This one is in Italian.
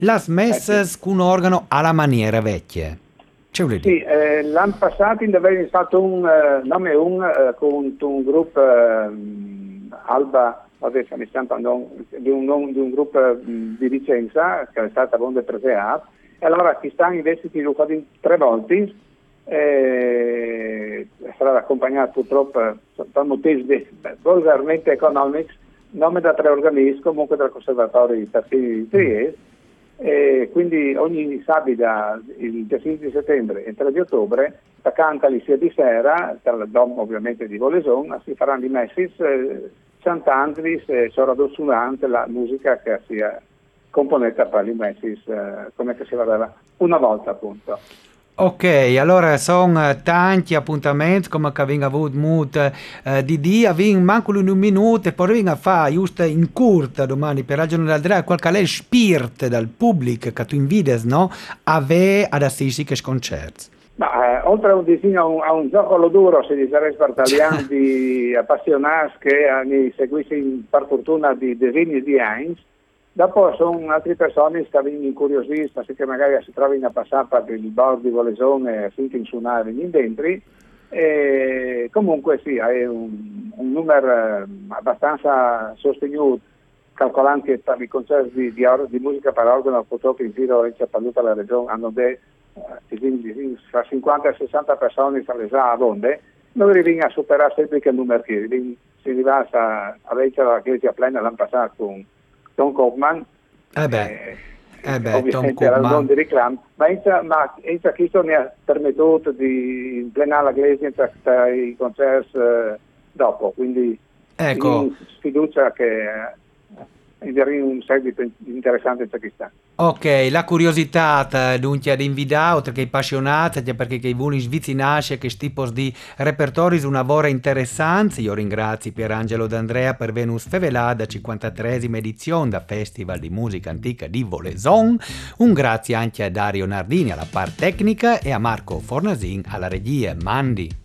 Las messes con organo alla maniera vecchia. C'è un Sì, l'anno passato avevo fatto con un gruppo Alba, adesso mi stiamo parlando di un gruppo di Vicenza che è stata Bonde Preseat, e allora ci stanno investiti lo fatto 3 volte, sarà accompagnato purtroppo da motivi volgarmente economici, nome da 3 organismi, comunque dal Conservatorio di Tartini di Trieste. E quindi ogni sabato, il 15 di settembre e il 3 di ottobre, da Cantali sia di sera, dal Dom ovviamente di Voleson, si faranno i messis cantanti e suonando la musica che sia componente per i messis, come che si vedeva una volta appunto. Ok, allora sono tanti appuntamenti come che abbiamo avuto molto di dia, abbiamo manco un minuto e poi abbiamo a fare giusto in corta domani per ragione dell'Andrea qualche lei spirit dal pubblico che tu invidi, no? Ad assistere ai concerti. Ma oltre a un disegno a un gioco duro, se dice spartaliano di appassionati che mi seguiscono per fortuna di disegni di Heinz. Dopo sono altre persone che vengono incuriosite, che magari si trovano a passare per il bordo di Volesone e finché in suonare in dentro. E comunque sì, è un numero abbastanza sostenuto, calcolando che per i concerti di musica per organo purtroppo in giro in tutta la regione hanno fra 50 e 60 persone tra le già a Bonde, noi arriviamo a superare sempre il numero che si arriva a leggere la chiesa plena l'anno passato con Tom Kaufman, ovviamente era un non di reclamo, ma questo mi ha permesso di plenare la chiesa tra i concerti dopo, quindi ecco. sfiducia che un seguito interessante in Pakistan. Ok, la curiosità dunque di invitare, oltre che i appassionati, perché che vuole svicinarsi a questo tipo di repertori è una lavoro interessante. Io ringrazio Pierangelo D'Andrea per Venus Fevelada, 53esima edizione da Festival di Musica Antica di Voleson. Un grazie anche a Dario Nardini alla parte tecnica e a Marco Fornasin alla regia. Mandi.